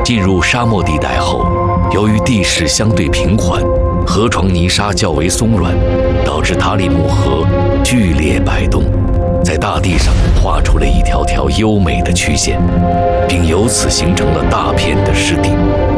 进入沙漠地带后，由于地势相对平缓，河床泥沙较为松软，导致塔里木河剧烈摆动，在大地上画出了一条条优美的曲线，并由此形成了大片的湿地。